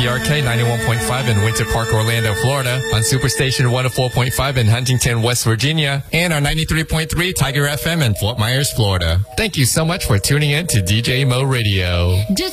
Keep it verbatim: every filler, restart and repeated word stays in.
K R K ninety-one point five in Winter Park, Orlando, Florida, on Superstation one oh four point five in Huntington, West Virginia, and on ninety-three point three Tiger F M in Fort Myers, Florida. Thank you so much for tuning in to D J Mo Radio.